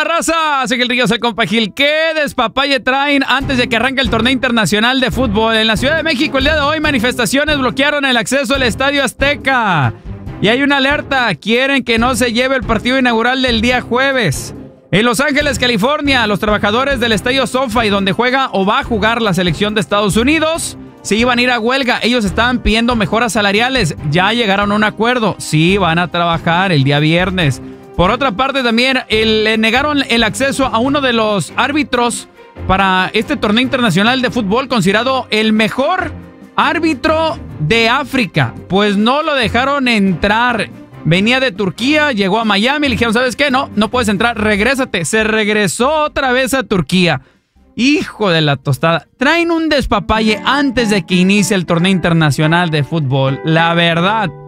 raza? Soy el Ríos, el compa Gil. ¿Qué despapalle traen antes de que arranque el torneo internacional de fútbol? En la Ciudad de México el día de hoy manifestaciones bloquearon el acceso al Estadio Azteca. Y hay una alerta, quieren que no se lleve el partido inaugural del día jueves. En Los Ángeles, California, los trabajadores del Estadio SoFi, donde juega o va a jugar la selección de Estados Unidos, se iban a ir a huelga. Ellos estaban pidiendo mejoras salariales. Ya llegaron a un acuerdo. Sí, van a trabajar el día viernes. Por otra parte, también le negaron el acceso a uno de los árbitros para este torneo internacional de fútbol, considerado el mejor árbitro de África. Pues no lo dejaron entrar. Venía de Turquía, llegó a Miami, le dijeron, ¿sabes qué? No puedes entrar, regrésate. Se regresó otra vez a Turquía. Hijo de la tostada. Traen un despapalle antes de que inicie el torneo internacional de fútbol. La verdad.